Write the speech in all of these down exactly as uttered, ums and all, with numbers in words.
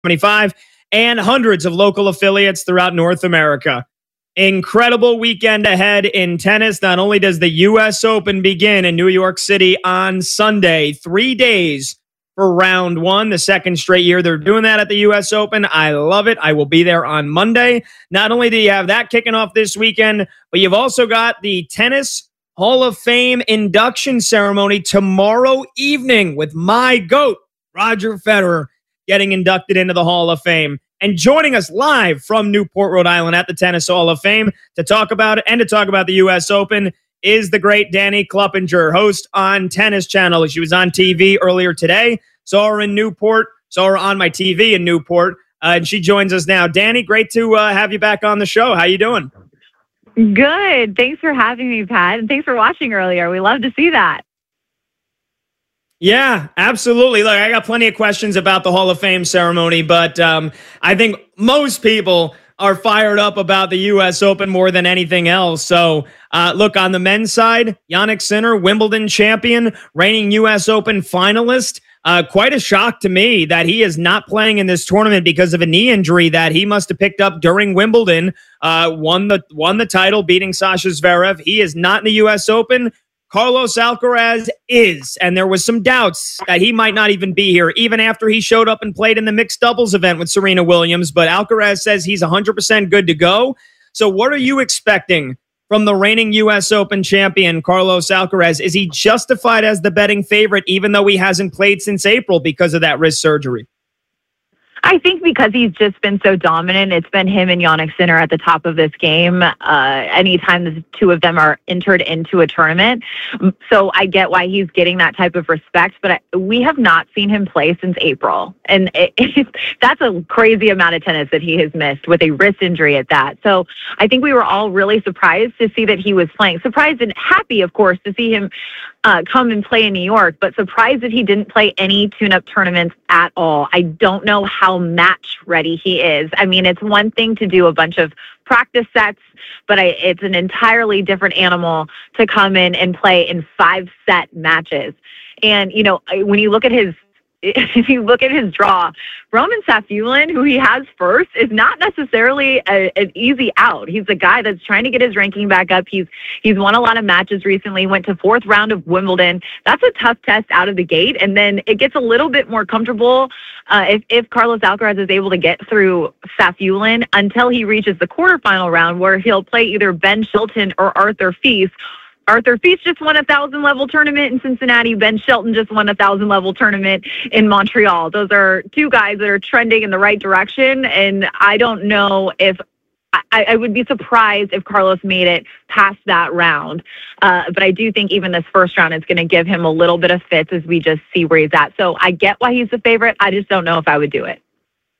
seventy-five, and hundreds of local affiliates throughout North America. Incredible weekend ahead in tennis. Not only does the U S Open begin in New York City on Sunday, three days for round one, the second straight year they're doing that at the U S Open. I love it. I will be there on Monday. Not only do you have that kicking off this weekend, but you've also got the Tennis Hall of Fame induction ceremony tomorrow evening with my GOAT, Roger Federer, getting inducted into the Hall of Fame. And joining us live from Newport, Rhode Island at the Tennis Hall of Fame to talk about it and to talk about the U S Open is the great Danny Kluppinger, host on Tennis Channel. She was on T V earlier today. Saw her in Newport. Saw her on my T V in Newport. Uh, and she joins us now. Danny, great to uh, have you back on the show. How you doing? Good. Thanks for having me, Pat. And thanks for watching earlier. We love to see that. Yeah, absolutely. Look, I got plenty of questions about the Hall of Fame ceremony, but um, I think most people are fired up about the U S Open more than anything else. So, uh, look, on the men's side, Jannik Sinner, Wimbledon champion, reigning U S Open finalist. Uh, quite a shock to me that he is not playing in this tournament because of a knee injury that he must have picked up during Wimbledon. Uh, won the won the title, beating Sasha Zverev. He is not in the U S Open. Carlos Alcaraz is, and there was some doubts that he might not even be here, even after he showed up and played in the mixed doubles event with Serena Williams. But Alcaraz says he's one hundred percent good to go. So what are you expecting from the reigning U S Open champion, Carlos Alcaraz? Is he justified as the betting favorite, even though he hasn't played since April because of that wrist surgery? I think because he's just been so dominant, it's been him and Jannik Sinner at the top of this game uh, anytime the two of them are entered into a tournament. So I get why he's getting that type of respect, but I, we have not seen him play since April. And it, it, that's a crazy amount of tennis that he has missed with a wrist injury at that. So I think we were all really surprised to see that he was playing. Surprised and happy, of course, to see him Uh, come and play in New York, but surprised that he didn't play any tune-up tournaments at all. I don't know how match ready he is. I mean, it's one thing to do a bunch of practice sets, but I, it's an entirely different animal to come in and play in five-set matches. And, you know, when you look at his if you look at his draw, Roman Safulin, who he has first, is not necessarily a, an easy out. He's a guy that's trying to get his ranking back up. He's he's won a lot of matches recently, went to fourth round of Wimbledon. That's a tough test out of the gate, and then it gets a little bit more comfortable uh, if, if Carlos Alcaraz is able to get through Safulin until he reaches the quarterfinal round, where he'll play either Ben Shelton or Arthur Fils. Arthur Fils just won a thousand level tournament in Cincinnati. Ben Shelton just won a thousand level tournament in Montreal. Those are two guys that are trending in the right direction. And I don't know if I, I would be surprised if Carlos made it past that round. Uh, but I do think even this first round is going to give him a little bit of fits as we just see where he's at. So I get why he's the favorite. I just don't know if I would do it.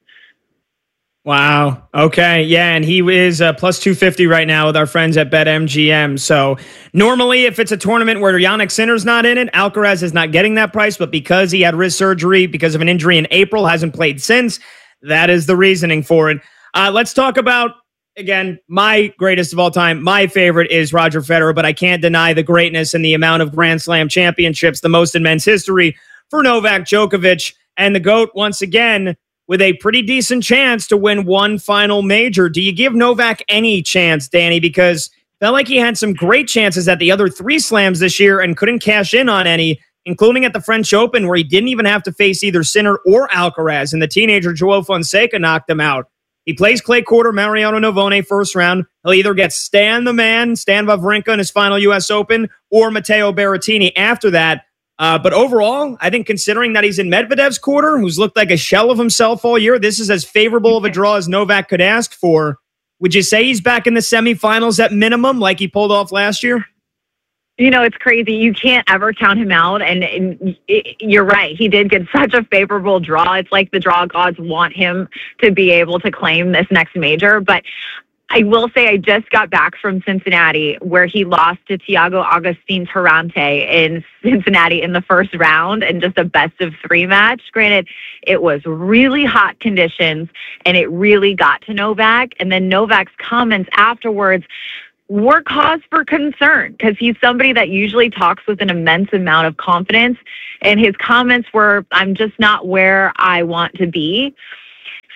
Wow. Okay. Yeah. And he is uh, plus two fifty right now with our friends at BetMGM. So normally if it's a tournament where Jannik Sinner's not in it, Alcaraz is not getting that price. But because he had wrist surgery because of an injury in April, hasn't played since, that is the reasoning for it. Uh, let's talk about, again, my greatest of all time. My favorite is Roger Federer, but I can't deny the greatness and the amount of Grand Slam championships, the most in men's history, for Novak Djokovic. And the GOAT, once again, with a pretty decent chance to win one final major. Do you give Novak any chance, Danny? Because felt like he had some great chances at the other three slams this year and couldn't cash in on any, including at the French Open, where he didn't even have to face either Sinner or Alcaraz, and the teenager Joao Fonseca knocked him out. He plays clay quarter Mariano Navone first round. He'll either get Stan the Man, Stan Wawrinka in his final U S Open, or Matteo Berrettini after that. Uh, but overall, I think considering that he's in Medvedev's quarter, who's looked like a shell of himself all year, this is as favorable of a draw as Novak could ask for. Would you say he's back in the semifinals at minimum, like he pulled off last year? You know, it's crazy. You can't ever count him out. And, and it, you're right. He did get such a favorable draw. It's like the draw gods want him to be able to claim this next major. But I will say I just got back from Cincinnati, where he lost to Thiago Agustin Tarante in Cincinnati in the first round, and just a best of three match. Granted, it was really hot conditions and it really got to Novak. And then Novak's comments afterwards were cause for concern, because he's somebody that usually talks with an immense amount of confidence. And his comments were, I'm just not where I want to be.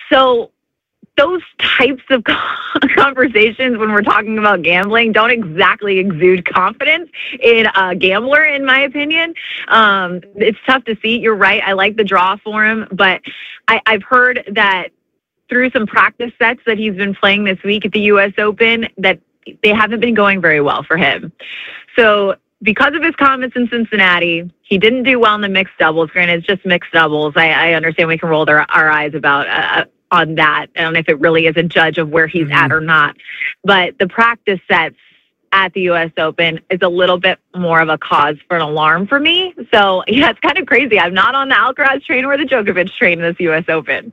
So those types of conversations when we're talking about gambling don't exactly exude confidence in a gambler, in my opinion. Um, it's tough to see. You're right. I like the draw for him, but I, I've heard that through some practice sets that he's been playing this week at the U S Open, that they haven't been going very well for him. So because of his comments in Cincinnati, he didn't do well in the mixed doubles. Granted, it's just mixed doubles. I, I understand we can roll their, our eyes about uh, on that. I don't know if it really is a judge of where he's mm-hmm. at or not. But the practice sets at the U S Open is a little bit more of a cause for an alarm for me. So, yeah, it's kind of crazy. I'm not on the Alcaraz train or the Djokovic train in this U S Open.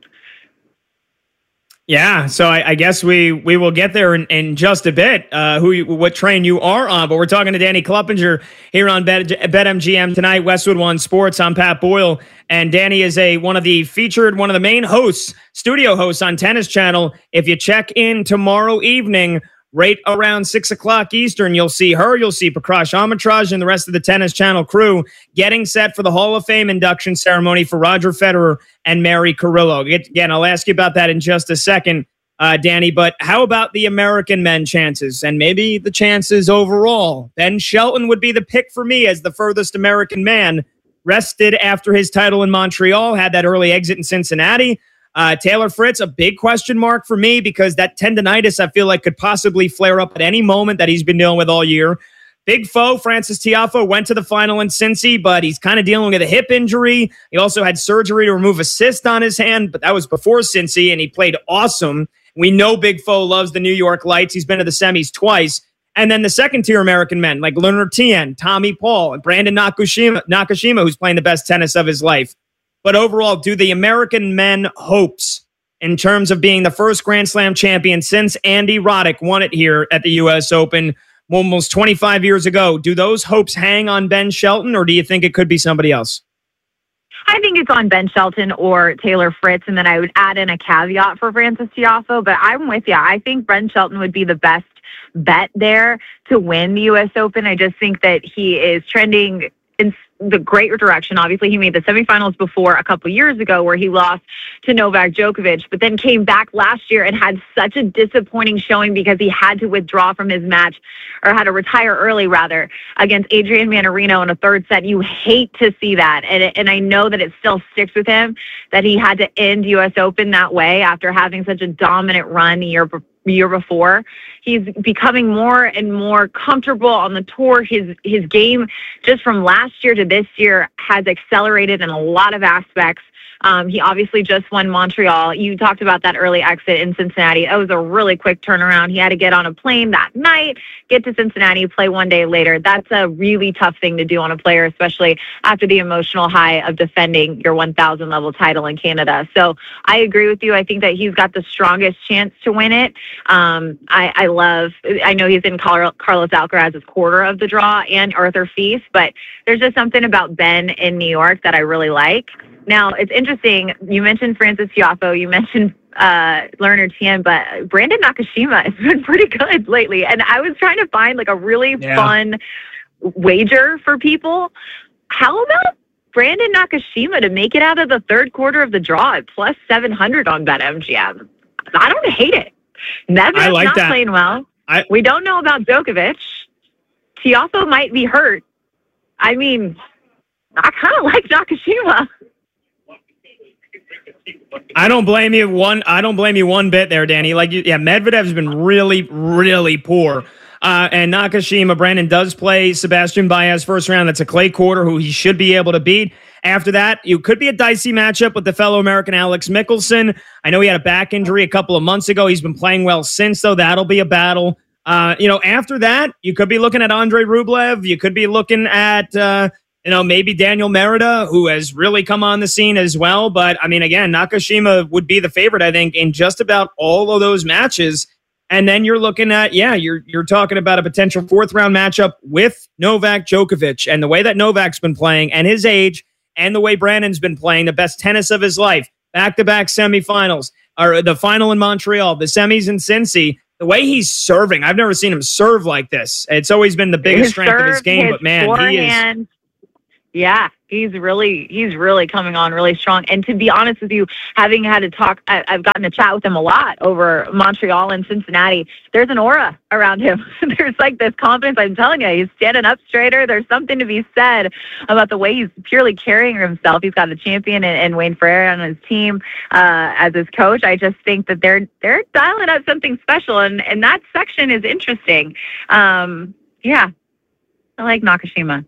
Yeah, so I, I guess we we will get there in, in just a bit. Uh, who, you, what train you are on? But we're talking to Danny Kluppinger here on Bet, BetMGM tonight. Westwood One Sports. I'm Pat Boyle, and Danny is a one of the featured, one of the main hosts, studio hosts on Tennis Channel. If you check in tomorrow evening, right around six o'clock Eastern, you'll see her, you'll see Prakash Amritraj and the rest of the Tennis Channel crew getting set for the Hall of Fame induction ceremony for Roger Federer and Mary Carrillo. Again, I'll ask you about that in just a second, uh, Danny, but how about the American men chances and maybe the chances overall? Ben Shelton would be the pick for me as the furthest American man, rested after his title in Montreal, had that early exit in Cincinnati. Uh, Taylor Fritz, a big question mark for me because that tendonitis I feel like could possibly flare up at any moment that he's been dealing with all year. Big foe, Francis Tiafoe, went to the final in Cincy, but he's kind of dealing with a hip injury. He also had surgery to remove a cyst on his hand, but that was before Cincy, and he played awesome. We know Big Foe loves the New York Lights. He's been to the semis twice. And then the second-tier American men, like Leonard Tien, Tommy Paul, and Brandon Nakashima, Nakashima, who's playing the best tennis of his life. But overall, do the American men hopes in terms of being the first Grand Slam champion since Andy Roddick won it here at the U S Open almost twenty-five years ago, do those hopes hang on Ben Shelton, or do you think it could be somebody else? I think it's on Ben Shelton or Taylor Fritz, and then I would add in a caveat for Francis Tiafoe, but I'm with you. I think Ben Shelton would be the best bet there to win the U S Open. I just think that he is trending in the great direction. Obviously, he made the semifinals before a couple years ago where he lost to Novak Djokovic, but then came back last year and had such a disappointing showing because he had to withdraw from his match, or had to retire early, rather, against Adrian Manarino in a third set. You hate to see that, and, and I know that it still sticks with him that he had to end U S Open that way after having such a dominant run the year before. year before. He's becoming more and more comfortable on the tour. His his game just from last year to this year has accelerated in a lot of aspects. Um, he obviously just won Montreal. You talked about that early exit in Cincinnati. It was a really quick turnaround. He had to get on a plane that night, get to Cincinnati, play one day later. That's a really tough thing to do on a player, especially after the emotional high of defending your one thousand level title in Canada. So I agree with you. I think that he's got the strongest chance to win it. Um, I, I love, I know he's in Carlos Alcaraz's quarter of the draw and Arthur Fils, but there's just something about Ben in New York that I really like. Now, it's interesting. You mentioned Francis Tiafoe. You mentioned uh, Leonard Tien, but Brandon Nakashima has been pretty good lately. And I was trying to find like a really yeah. fun wager for people. How about Brandon Nakashima to make it out of the third quarter of the draw at plus seven hundred on BetMGM? I don't hate it. Medvedev's like not that. playing well. I, we don't know about Djokovic. Tiafoe might be hurt. I mean, I kind of like Nakashima. I don't blame you one. I don't blame you one bit there, Danny. Like, yeah, Medvedev's been really, really poor. Uh, and Nakashima, Brandon does play Sebastian Baez first round. That's a clay quarter who he should be able to beat. After that, you could be a dicey matchup with the fellow American Alex Mickelson. I know he had a back injury a couple of months ago. He's been playing well since, though. That'll be a battle. Uh, you know, after that, you could be looking at Andre Rublev. You could be looking at, uh, you know, maybe Daniel Merida, who has really come on the scene as well. But, I mean, again, Nakashima would be the favorite, I think, in just about all of those matches. And then you're looking at, yeah, you're you're talking about a potential fourth-round matchup with Novak Djokovic. And the way that Novak's been playing and his age and the way Brandon's been playing, the best tennis of his life, back-to-back semifinals, or the final in Montreal, the semis in Cincy, the way he's serving, I've never seen him serve like this. It's always been the biggest his strength serve, of his game, but, man, forehand. he is... Yeah, he's really he's really coming on really strong. And to be honest with you, having had to talk, I, I've gotten to chat with him a lot over Montreal and Cincinnati. There's an aura around him. There's like this confidence. I'm telling you, he's standing up straighter. There's something to be said about the way he's purely carrying himself. He's got a champion in, in Wayne Ferrer on his team uh, as his coach. I just think that they're they're dialing up something special, and and that section is interesting. Um, yeah, I like Nakashima.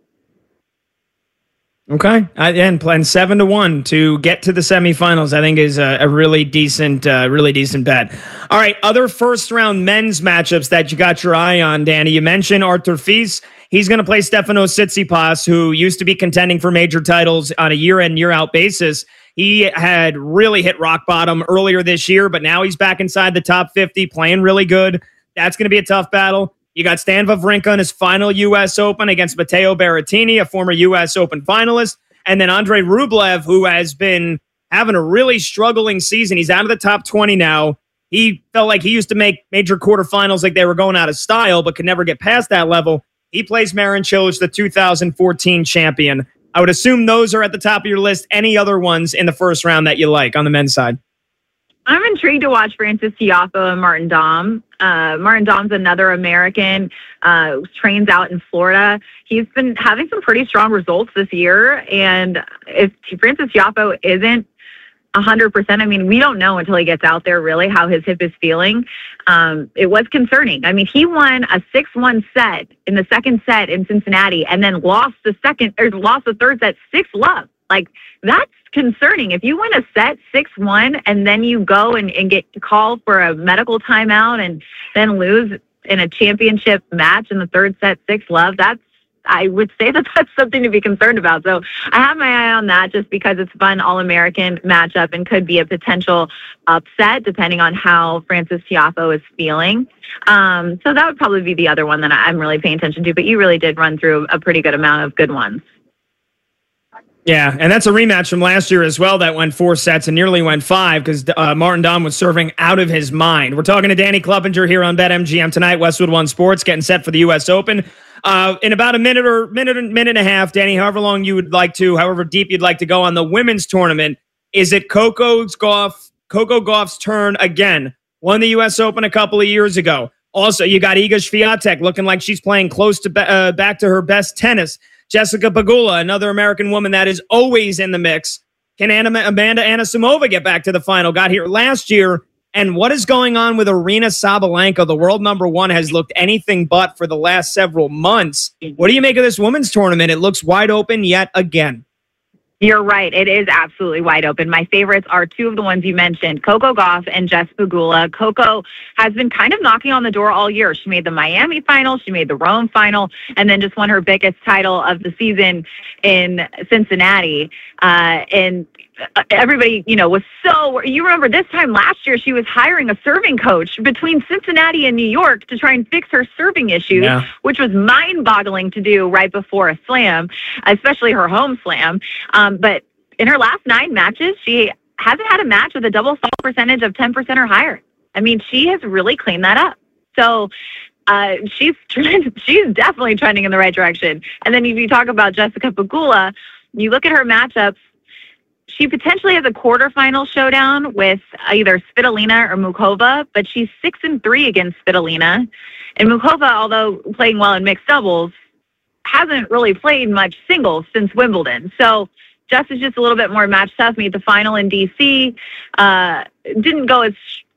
Okay, uh, and plan seven to one to get to the semifinals, I think, is a, a really decent, uh, really decent bet. All right, other first round men's matchups that you got your eye on, Danny. You mentioned Arthur Fils. He's going to play Stefanos Tsitsipas, who used to be contending for major titles on a year in, year out basis. He had really hit rock bottom earlier this year, but now he's back inside the top fifty, playing really good. That's going to be a tough battle. You got Stan Wawrinka in his final U S Open against Matteo Berrettini, a former U S Open finalist. And then Andrei Rublev, who has been having a really struggling season. He's out of the top twenty now. He felt like he used to make major quarterfinals like they were going out of style, but could never get past that level. He plays Marin Cilic, the two thousand fourteen champion. I would assume those are at the top of your list. Any other ones in the first round that you like on the men's side? I'm intrigued to watch Frances Tiafoe and Martin Daum. Uh, Martin Daum's another American, uh, trains out in Florida. He's been having some pretty strong results this year. And if Frances Tiafoe isn't one hundred percent, I mean, we don't know until he gets out there really how his hip is feeling. Um, it was concerning. I mean, he won a six one set in the second set in Cincinnati and then lost the second or lost the third set six love. Like, that's concerning. If you win a set six one and then you go and, and get called for a medical timeout and then lose in a championship match in the third set six love, that's, I would say that that's something to be concerned about. So I have my eye on that just because it's a fun All-American matchup and could be a potential upset depending on how Frances Tiafoe is feeling. Um, so that would probably be the other one that I'm really paying attention to. But you really did run through a pretty good amount of good ones. Yeah, and that's a rematch from last year as well that went four sets and nearly went five because uh, Martin Daum was serving out of his mind. We're talking to Danny Clevenger here on BetMGM tonight, Westwood One Sports, getting set for the U S Open. Uh, in about a minute or minute, minute and a half, Danny, however long you would like to, however deep you'd like to go on the women's tournament, is it Coco's Gauff, Coco Gauff's turn again? Won the U S Open a couple of years ago. Also, you got Iga Swiatek looking like she's playing close to uh, back to her best tennis. Jessica Pegula, another American woman that is always in the mix. Can Anna, Amanda Anisimova get back to the final? Got here last year. And what is going on with Aryna Sabalenka? The world number one has looked anything but for the last several months. What do you make of this women's tournament? It looks wide open yet again. You're right. It is absolutely wide open. My favorites are two of the ones you mentioned, Coco Gauff and Jess Pegula. Coco has been kind of knocking on the door all year. She made the Miami final, she made the Rome final, and then just won her biggest title of the season in Cincinnati. Uh, and everybody, you know, was so, you remember this time last year, she was hiring a serving coach between Cincinnati and New York to try and fix her serving issues, yeah. which was mind-boggling to do right before a slam, especially her home slam. Um, but in her last nine matches, she hasn't had a match with a double fault percentage of ten percent or higher. I mean, she has really cleaned that up. So uh, she's she's definitely trending in the right direction. And then if you talk about Jessica Pegula, you look at her matchups, she potentially has a quarterfinal showdown with either Svitolina or Mukova, but she's six and three against Svitolina. And Mukova, although playing well in mixed doubles, hasn't really played much singles since Wimbledon. So Jess is just a little bit more match tough. Made the final in D C. Uh, didn't go as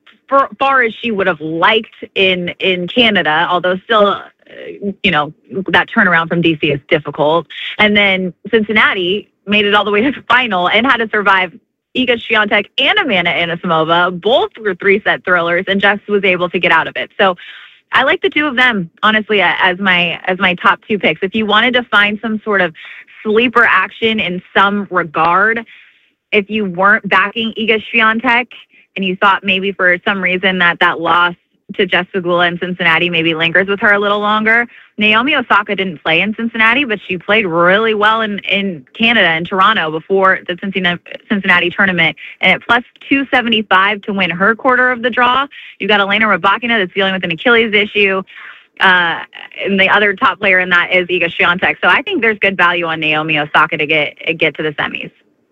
far as she would have liked in, in Canada, although still, uh, you know, that turnaround from D C is difficult. And then Cincinnati made it all the way to the final and had to survive Iga Swiatek and Amanda Anisimova. Both were three-set thrillers, and Jess was able to get out of it. So I like the two of them, honestly, as my as my top two picks. If you wanted to find some sort of sleeper action in some regard, if you weren't backing Iga Swiatek and you thought maybe for some reason that that loss to Jess Pegula in Cincinnati maybe lingers with her a little longer, Naomi Osaka didn't play in Cincinnati, but she played really well in, in Canada, in Toronto, before the Cincinnati, Cincinnati tournament. And at plus two seventy-five to win her quarter of the draw, you got Elena Rybakina that's dealing with an Achilles issue. Uh, and the other top player in that is Iga Swiatek. So I think there's good value on Naomi Osaka to get get to the semis.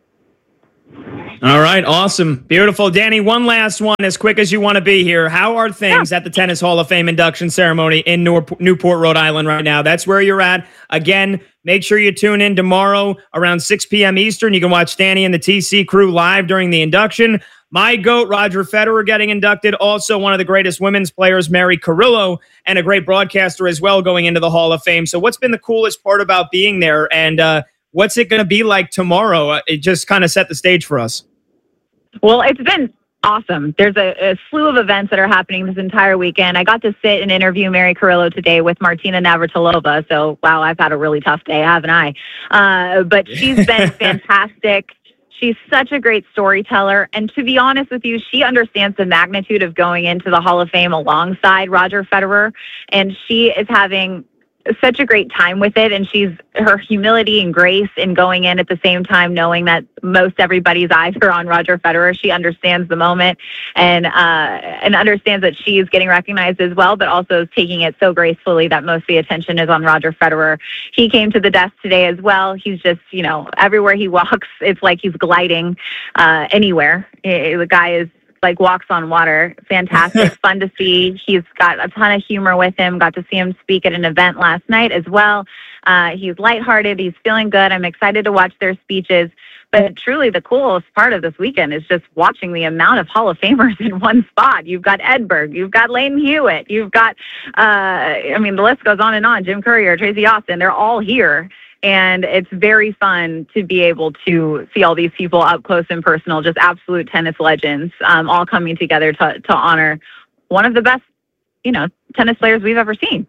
All right, awesome. Beautiful. Danny, one last one as quick as you want to be here. How are things yeah. at the Tennis Hall of Fame induction ceremony in Newport, Rhode Island right now? That's where you're at. Again, make sure you tune in tomorrow around six p.m. Eastern. You can watch Danny and the T C crew live during the induction. My GOAT, Roger Federer, getting inducted. Also, one of the greatest women's players, Mary Carrillo, and a great broadcaster as well going into the Hall of Fame. So what's been the coolest part about being there? And uh, what's it going to be like tomorrow? Uh, it just kind of set the stage for us. Well, it's been awesome. There's a, a slew of events that are happening this entire weekend. I got to sit and interview Mary Carrillo today with Martina Navratilova. So, wow, I've had a really tough day, haven't I? Uh, but she's been fantastic. She's such a great storyteller. And to be honest with you, she understands the magnitude of going into the Hall of Fame alongside Roger Federer. And she is having such a great time with it. And she's her humility and grace in going in at the same time, knowing that most everybody's eyes are on Roger Federer. She understands the moment and, uh, and understands that she is getting recognized as well, but also is taking it so gracefully that most of the attention is on Roger Federer. He came to the desk today as well. He's just, you know, everywhere he walks, it's like he's gliding, uh, anywhere. The guy is, like walks on water. Fantastic. Fun to see. He's got a ton of humor with him. Got to see him speak at an event last night as well. Uh, he's lighthearted. He's feeling good. I'm excited to watch their speeches. But truly the coolest part of this weekend is just watching the amount of Hall of Famers in one spot. You've got Edberg. You've got Layton Hewitt. You've got, uh, I mean, the list goes on and on. Jim Courier, Tracy Austin, they're all here. And it's very fun to be able to see all these people up close and personal, just absolute tennis legends, um, all coming together to, to honor one of the best, you know, tennis players we've ever seen.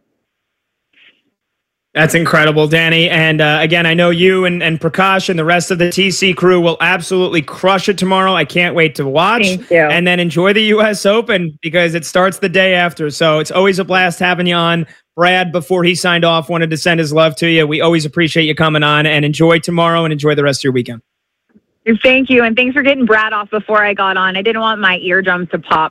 That's incredible, Danny. And uh, again, I know you and, and Prakash and the rest of the T C crew will absolutely crush it tomorrow. I can't wait to watch. Thank you. And then enjoy the U S Open because it starts the day after. So it's always a blast having you on. Brad, before he signed off, wanted to send his love to you. We always appreciate you coming on, and enjoy tomorrow and enjoy the rest of your weekend. Thank you. And thanks for getting Brad off before I got on. I didn't want my eardrums to pop.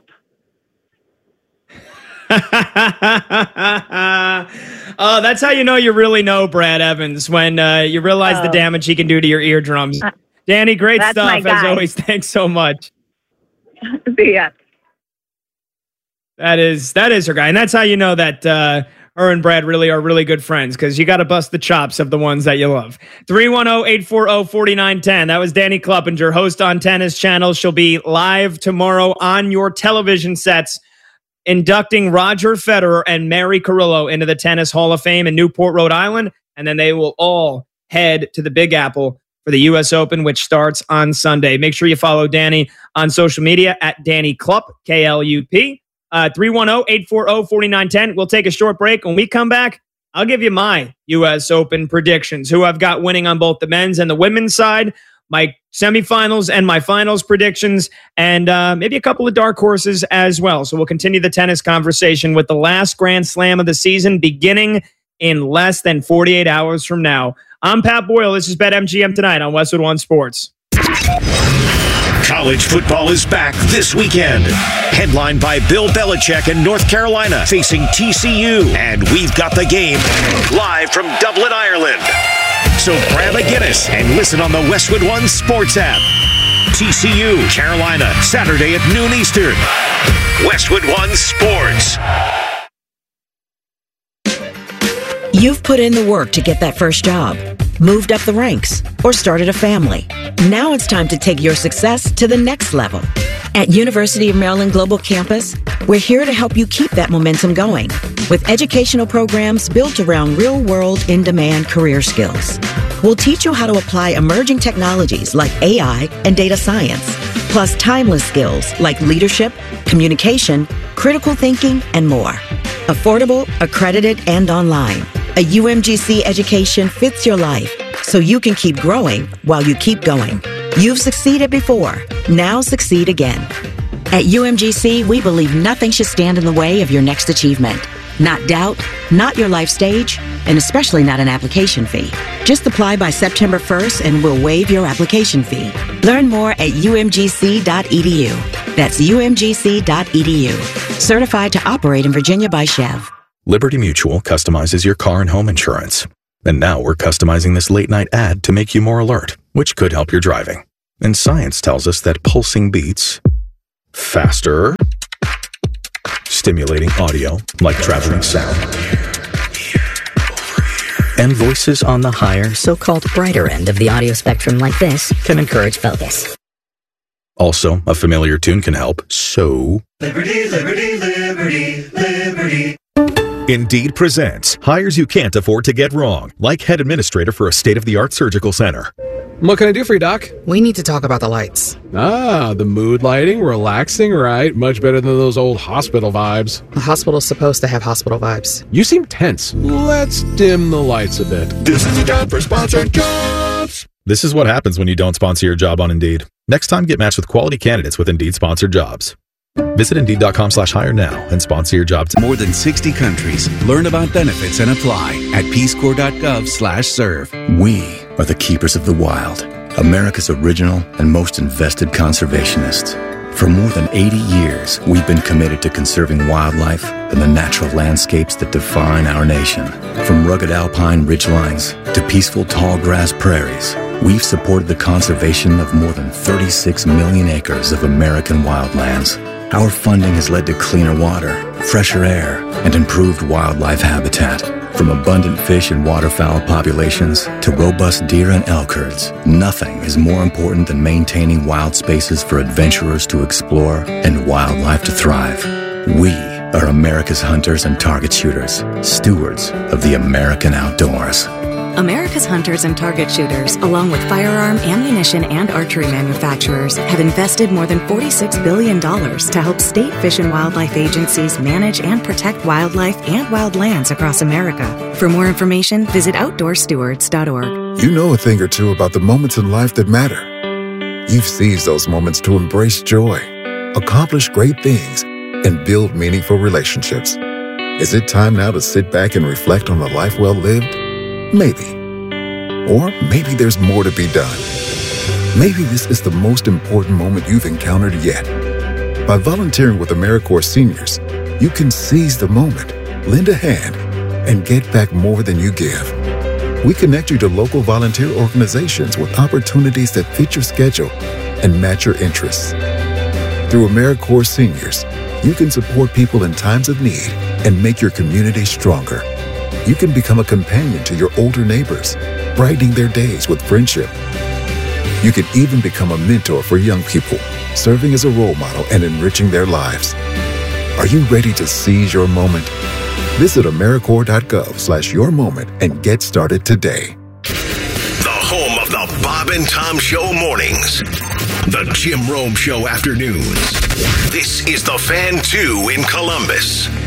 Oh, that's how you know you really know Brad Evans, when uh, you realize oh. the damage he can do to your eardrums. Uh, Danny, great stuff as always. Thanks so much. See ya. That is that is her guy, and that's how you know that uh, her and Brad really are really good friends, because you got to bust the chops of the ones that you love. three one zero, eight four zero, four nine one zero. That was Danny Kluppinger, host on Tennis Channel. She'll be live tomorrow on your television sets, inducting Roger Federer and Mary Carrillo into the Tennis Hall of Fame in Newport, Rhode Island. And then they will all head to the Big Apple for the U S Open, which starts on Sunday. Make sure you follow Danny on social media at Danny Klupp, K L U P. Uh, three one zero, eight four zero, four nine one zero. We'll take a short break. When we come back, I'll give you my U S Open predictions, who I've got winning on both the men's and the women's side, my semifinals and my finals predictions, and uh, maybe a couple of dark horses as well. So we'll continue the tennis conversation with the last Grand Slam of the season beginning in less than forty-eight hours from now. I'm Pat Boyle. This is BetMGM Tonight on Westwood One Sports. College football is back this weekend. Headlined by Bill Belichick in North Carolina facing T C U. And we've got the game live from Dublin, Ireland. So grab a Guinness and listen on the Westwood One Sports app. T C U, Carolina, Saturday at noon Eastern. Westwood One Sports. You've put in the work to get that first job, moved up the ranks, or started a family. Now it's time to take your success to the next level. At University of Maryland Global Campus, we're here to help you keep that momentum going with educational programs built around real-world, in-demand career skills. We'll teach you how to apply emerging technologies like A I and data science, plus timeless skills like leadership, communication, critical thinking, and more. Affordable, accredited, and online. A U M G C education fits your life, so you can keep growing while you keep going. You've succeeded before. Now succeed again. At U M G C, we believe nothing should stand in the way of your next achievement. Not doubt, not your life stage, and especially not an application fee. Just apply by September first and we'll waive your application fee. Learn more at U M G C dot E D U. That's U M G C dot E D U. Certified to operate in Virginia by Chev. Liberty Mutual customizes your car and home insurance. And now we're customizing this late-night ad to make you more alert, which could help your driving. And science tells us that pulsing beats faster, stimulating audio like traveling sound, and voices on the higher, so-called brighter end of the audio spectrum like this can encourage focus. Also, a familiar tune can help, so... Liberty, liberty, liberty, liberty. Indeed presents hires you can't afford to get wrong, like head administrator for a state-of-the-art surgical center. What can I do for you, Doc? We need to talk about the lights. Ah, the mood lighting, relaxing, right? Much better than those old hospital vibes. The hospital's supposed to have hospital vibes. You seem tense. Let's dim the lights a bit. This is the time for sponsored jobs. This is what happens when you don't sponsor your job on Indeed. Next time, get matched with quality candidates with Indeed-sponsored jobs. Visit Indeed.com slash hire now and sponsor your job today. More than sixty countries. Learn about benefits and apply at peacecorps.gov slash serve. We are the keepers of the wild, America's original and most invested conservationists. For more than eighty years, we've been committed to conserving wildlife and the natural landscapes that define our nation. From rugged alpine ridgelines to peaceful tall grass prairies, we've supported the conservation of more than thirty-six million acres of American wildlands. Our funding has led to cleaner water, fresher air, and improved wildlife habitat. From abundant fish and waterfowl populations to robust deer and elk herds, nothing is more important than maintaining wild spaces for adventurers to explore and wildlife to thrive. We are America's hunters and target shooters, stewards of the American outdoors. America's hunters and target shooters, along with firearm, ammunition, and archery manufacturers, have invested more than forty-six billion dollars to help state fish and wildlife agencies manage and protect wildlife and wildlands across America. For more information, visit outdoor stewards dot org. You know a thing or two about the moments in life that matter. You've seized those moments to embrace joy, accomplish great things, and build meaningful relationships. Is it time now to sit back and reflect on a life well lived? Maybe. Or maybe there's more to be done. Maybe this is the most important moment you've encountered yet. By volunteering with AmeriCorps Seniors, you can seize the moment, lend a hand, and get back more than you give. We connect you to local volunteer organizations with opportunities that fit your schedule and match your interests. Through AmeriCorps Seniors, you can support people in times of need and make your community stronger. You can become a companion to your older neighbors, brightening their days with friendship. You can even become a mentor for young people, serving as a role model and enriching their lives. Are you ready to seize your moment? Visit AmeriCorps.gov slash your moment and get started today. The home of the Bob and Tom Show mornings. The Jim Rome Show afternoons. This is The Fan two in Columbus.